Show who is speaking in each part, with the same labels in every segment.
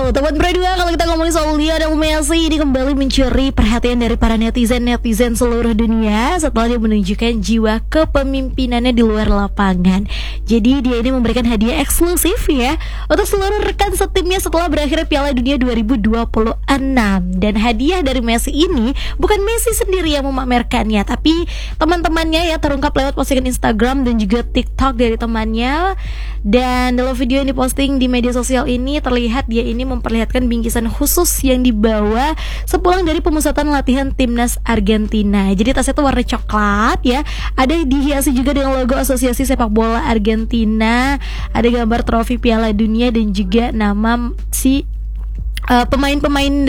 Speaker 1: Wow, teman berdua, kalau kita ngomongin soal Lionel Messi ini kembali mencuri perhatian dari para netizen seluruh dunia setelah dia menunjukkan jiwa kepemimpinannya di luar lapangan. Jadi dia ini memberikan hadiah eksklusif ya untuk seluruh rekan setimnya setelah berakhirnya Piala Dunia 2026. Dan hadiah dari Messi ini bukan Messi sendiri yang memamerkannya, tapi teman-temannya ya, terungkap lewat postingan Instagram dan juga TikTok dari temannya. Dan dalam video yang diposting di media sosial ini terlihat dia ini memperlihatkan bingkisan khusus yang dibawa sepulang dari pemusatan latihan timnas Argentina. Jadi tasnya itu warna coklat ya, ada dihiasi juga dengan logo Asosiasi Sepak Bola Argentina, ada gambar trofi Piala Dunia dan juga nama si pemain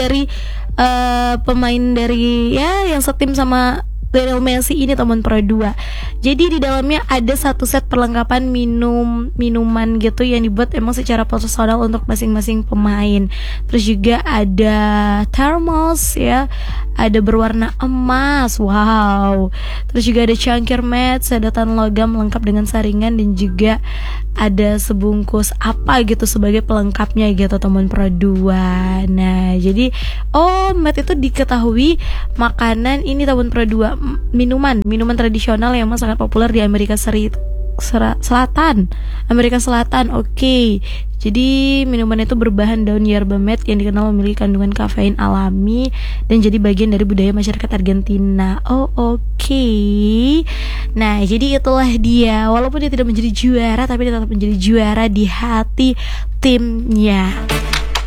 Speaker 1: dari ya yang setim sama Lionel Messi ini, teman Pro 2. Jadi di dalamnya ada satu set perlengkapan minuman gitu yang dibuat emang secara personal untuk masing-masing pemain. Terus juga ada thermos ya, ada berwarna emas, wow. Terus juga ada cangkir mat, sedotan logam lengkap dengan saringan, dan juga ada sebungkus apa gitu sebagai pelengkapnya gitu, teman Pro 2. Nah, jadi mat itu diketahui makanan ini, teman Pro 2, minuman tradisional yang memang sangat populer di Amerika Selatan. Oke. Jadi minuman itu berbahan daun yerba mate yang dikenal memiliki kandungan kafein alami dan jadi bagian dari budaya masyarakat Argentina. Oke. Nah, jadi itulah dia. Walaupun dia tidak menjadi juara, tapi dia tetap menjadi juara di hati timnya.